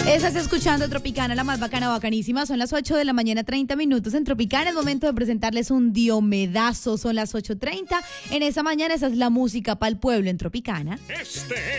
Estás escuchando Tropicana, la más bacana, bacanísima. Son las 8 de la mañana, 30 minutos en Tropicana. Es momento de presentarles un diomedazo. Son las 8:30. En esa mañana, esa es la música para el pueblo en Tropicana.